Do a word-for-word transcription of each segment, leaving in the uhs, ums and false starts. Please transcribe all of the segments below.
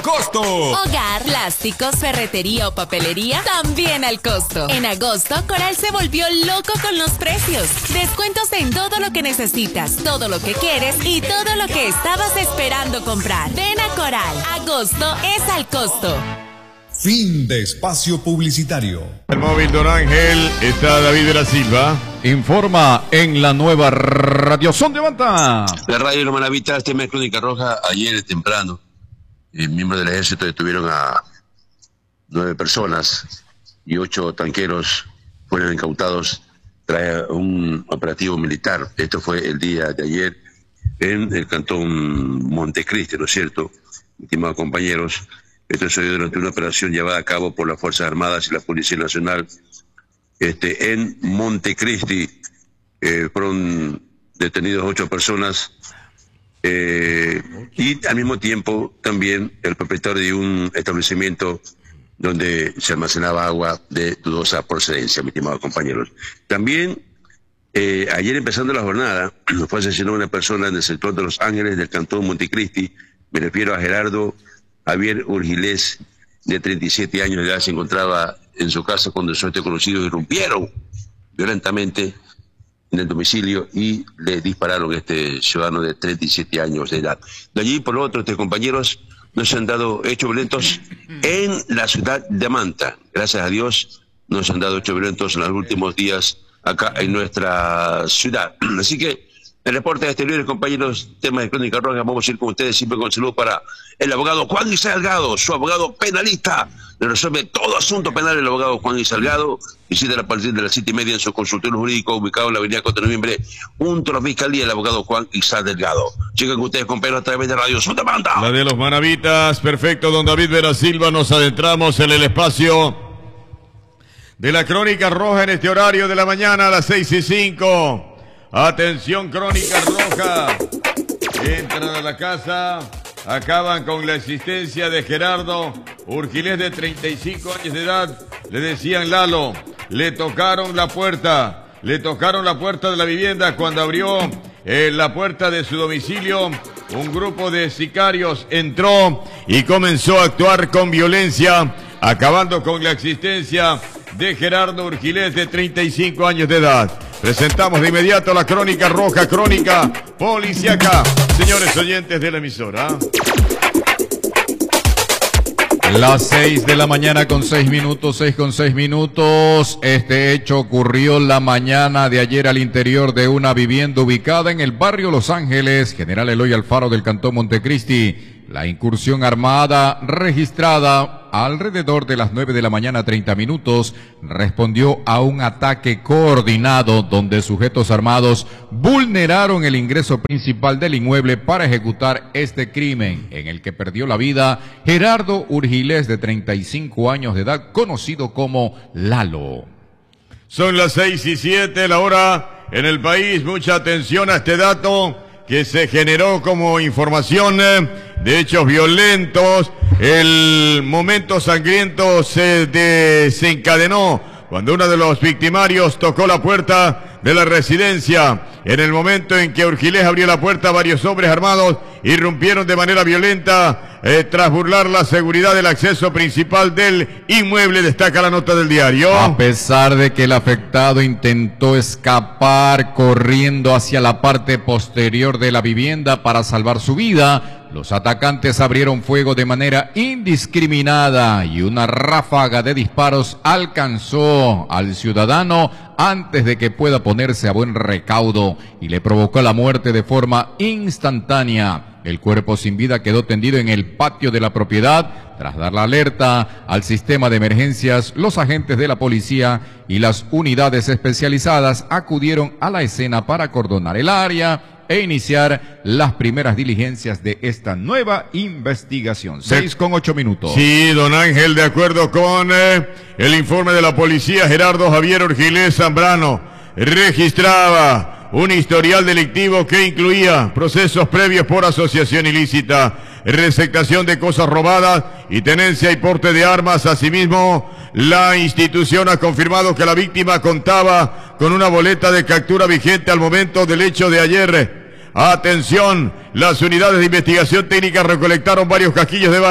costo. Hogar, plásticos, ferretería o papelería, también al costo. En agosto, Coral se volvió loco con los precios. Descuentos en todo lo que necesitas, todo lo que quieres y todo lo que estabas esperando comprar. Ven a Coral. Agosto es al costo. Fin de espacio publicitario. El móvil Don Ángel, está David de la Silva. Informa en la nueva Radio Son de Banta. La radio Los Manavitas, tema de Crónica Roja, ayer temprano, eh, miembros del ejército detuvieron a nueve personas y ocho tanqueros fueron incautados tras un operativo militar. Esto fue el día de ayer en el cantón Montecristi, ¿no es cierto? Estimados compañeros, esto se dio durante una operación llevada a cabo por las Fuerzas Armadas y la Policía Nacional este, en Montecristi. Eh, fueron detenidos ocho personas eh, y al mismo tiempo también el propietario de un establecimiento donde se almacenaba agua de dudosa procedencia, mis estimados compañeros. También eh, ayer empezando la jornada fue asesinada una persona en el sector de Los Ángeles del cantón Montecristi. Me refiero a Gerardo Javier Urgilés, de treinta y siete años de edad. Se encontraba en su casa cuando sus desconocidos irrumpieron violentamente en el domicilio y le dispararon a este ciudadano de treinta y siete años de edad. De allí, por lo otro, este, compañeros, nos han dado hechos violentos en la ciudad de Manta. Gracias a Dios, nos han dado hechos violentos en los últimos días acá en nuestra ciudad. Así que, el reporte de exteriores, compañeros, temas de Crónica Roja, vamos a ir con ustedes siempre con salud para el abogado Juan Luis Salgado, su abogado penalista. Le resuelve todo asunto penal el abogado Juan Luis Salgado. Visita a partir de las siete y media en su consultorio jurídico ubicado en la avenida cuatro de noviembre, junto a la Fiscalía, el abogado Juan Isaac Delgado. Llegan con ustedes, compañeros, a través de Radio Son de Banta. La de los Manavitas, perfecto, don David Vera Silva, nos adentramos en el espacio de la Crónica Roja en este horario de la mañana a las seis y cinco. Atención, Crónica Roja. Entran a la casa, acaban con la existencia de Gerardo Urgilés, de treinta y cinco años de edad. Le decían Lalo, le tocaron la puerta, le tocaron la puerta de la vivienda. Cuando abrió eh, la puerta de su domicilio, un grupo de sicarios entró y comenzó a actuar con violencia, acabando con la existencia de Gerardo Urgilés, de treinta y cinco años de edad. Presentamos de inmediato la Crónica Roja, crónica policíaca, señores oyentes de la emisora. Las seis de la mañana con seis minutos, seis con seis minutos. Este hecho ocurrió la mañana de ayer al interior de una vivienda ubicada en el barrio Los Ángeles, General Eloy Alfaro del cantón Montecristi. La incursión armada registrada alrededor de las nueve de la mañana, treinta minutos, respondió a un ataque coordinado donde sujetos armados vulneraron el ingreso principal del inmueble para ejecutar este crimen, en el que perdió la vida Gerardo Urgilés, de treinta y cinco años de edad, conocido como Lalo. Son las seis y siete, la hora en el país. Mucha atención a este dato que se generó como información de hechos violentos. El momento sangriento se desencadenó cuando uno de los victimarios tocó la puerta de la residencia. En el momento en que Urgilés abrió la puerta, varios hombres armados irrumpieron de manera violenta eh, tras burlar la seguridad del acceso principal del inmueble, destaca la nota del diario. A pesar de que el afectado intentó escapar corriendo hacia la parte posterior de la vivienda para salvar su vida, los atacantes abrieron fuego de manera indiscriminada y una ráfaga de disparos alcanzó al ciudadano antes de que pueda ponerse a buen recaudo y le provocó la muerte de forma instantánea. El cuerpo sin vida quedó tendido en el patio de la propiedad. Tras dar la alerta al sistema de emergencias, los agentes de la policía y las unidades especializadas acudieron a la escena para acordonar el área e iniciar las primeras diligencias de esta nueva investigación. Seis con ocho minutos. Sí, don Ángel, de acuerdo con eh, el informe de la policía, Gerardo Javier Urgilés Zambrano registraba un historial delictivo que incluía procesos previos por asociación ilícita, receptación de cosas robadas y tenencia y porte de armas. Asimismo, la institución ha confirmado que la víctima contaba con una boleta de captura vigente al momento del hecho de ayer. Atención, las unidades de investigación técnica recolectaron varios casquillos de bala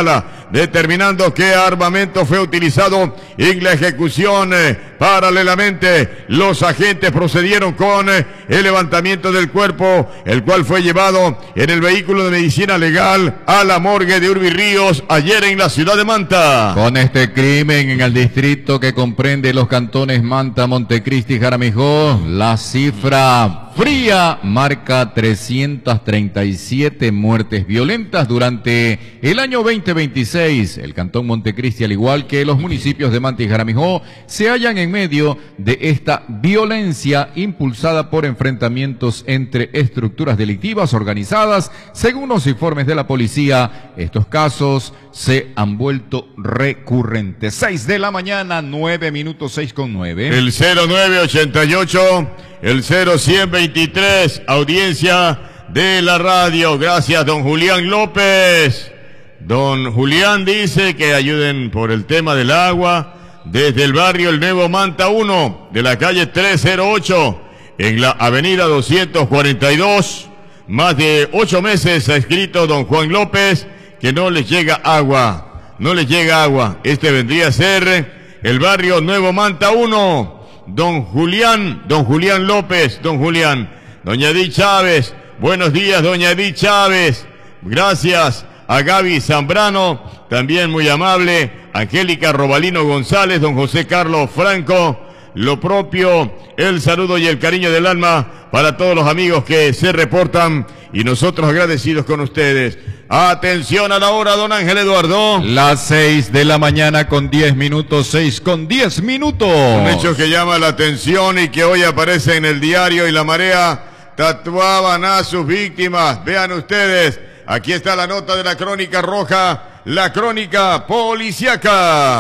determinando qué armamento fue utilizado en la ejecución. Paralelamente, los agentes procedieron con el levantamiento del cuerpo, el cual fue llevado en el vehículo de medicina legal a la morgue de Urbi Ríos, ayer en la ciudad de Manta. Con este crimen en el distrito que comprende los cantones Manta, Montecristi y Jaramijó, la cifra fría marca trescientas treinta y siete muertes violentas durante el año veinte veintiséis. El cantón Montecristi, al igual que los municipios de Manta y Jaramijó, se hallan en medio de esta violencia impulsada por enfrentamientos entre estructuras delictivas organizadas. Según los informes de la policía, estos casos se han vuelto recurrentes. seis de la mañana, nueve minutos, seis con nueve. El cero nueve ochenta y ocho, el cero cien veintitrés, audiencia de la radio. Gracias, don Julián López. Don Julián dice que ayuden por el tema del agua desde el barrio El Nuevo Manta uno, de la calle trescientos ocho, en la avenida doscientos cuarenta y dos. Más de ocho meses ha escrito don Juan López que no les llega agua, no les llega agua. Este vendría a ser el barrio Nuevo Manta uno. Don Julián, don Julián López, don Julián. Doña Edith Chávez, buenos días, doña Edith Chávez. Gracias a Gaby Zambrano, también muy amable. Angélica Robalino González, don José Carlos Franco. Lo propio, el saludo y el cariño del alma para todos los amigos que se reportan y nosotros agradecidos con ustedes. Atención a la hora, don Ángel Eduardo. Las seis de la mañana con diez minutos, seis con diez minutos. Un hecho que llama la atención y que hoy aparece en el diario y La Marea. Tatuaban a sus víctimas. Vean ustedes, aquí está la nota de la Crónica Roja, la crónica policiaca.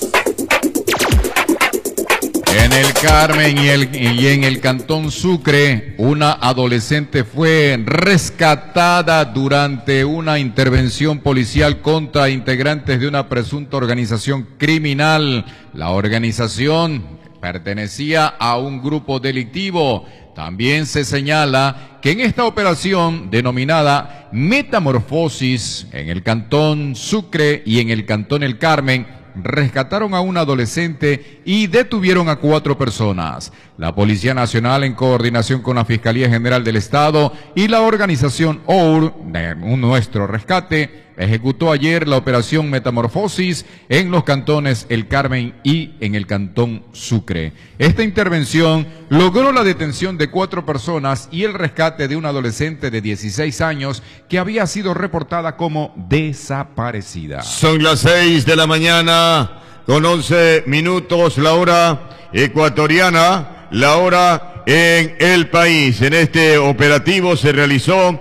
En el Carmen y, el, y en el Cantón Sucre, una adolescente fue rescatada durante una intervención policial contra integrantes de una presunta organización criminal. La organización pertenecía a un grupo delictivo. También se señala que en esta operación denominada Metamorfosis, en el Cantón Sucre y en el Cantón El Carmen, rescataron a un adolescente y detuvieron a cuatro personas. La Policía Nacional, en coordinación con la Fiscalía General del Estado y la organización O U R, de Nuestro Rescate, ejecutó ayer la operación Metamorfosis en los cantones El Carmen y en el Cantón Sucre. Esta intervención logró la detención de cuatro personas y el rescate de una adolescente de dieciséis años que había sido reportada como desaparecida. Son las seis de la mañana con once minutos, la hora ecuatoriana, la hora en el país. En este operativo se realizó